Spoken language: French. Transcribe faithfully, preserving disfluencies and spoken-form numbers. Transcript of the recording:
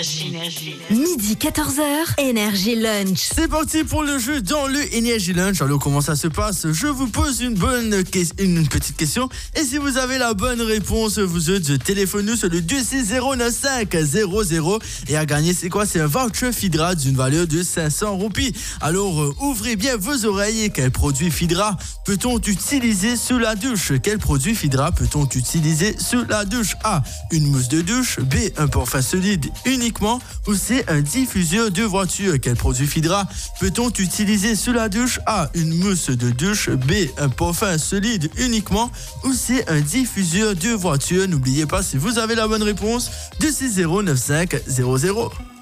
Midi quatorze heures, Énergie Lunch. C'est parti pour le jeu dans le Énergie Lunch. Alors comment ça se passe? Je vous pose une bonne que- une petite question et si vous avez la bonne réponse, vous êtes téléphonez sur le deux six zéro neuf cinq zéro zéro et à gagner c'est quoi? C'est un voucher Fidra d'une valeur de cinq cents roupies. Alors euh, ouvrez bien vos oreilles. Quel produit Fidra peut-on utiliser sous la douche? Quel produit Fidra peut-on utiliser sous la douche? A. Une mousse de douche. B. Un parfum solide uniquement. Ou C. Un diffuseur de voiture. Quel produit Fidra peut-on utiliser sous la douche? A. Une mousse de douche. B. Un parfum solide uniquement. Ou C. Un diffuseur de voiture. N'oubliez pas, si vous avez la bonne réponse, deux six zéro neuf cinq zéro zéro.